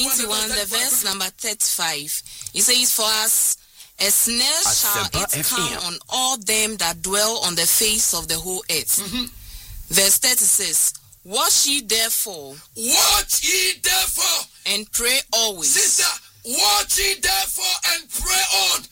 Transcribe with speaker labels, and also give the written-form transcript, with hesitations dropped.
Speaker 1: 21, the verse number 35. It says, for us a snare shall it come on all them that dwell on the face of the whole earth. Verse 30 says, watch ye therefore, and pray always.
Speaker 2: Sister, watch ye therefore and pray on.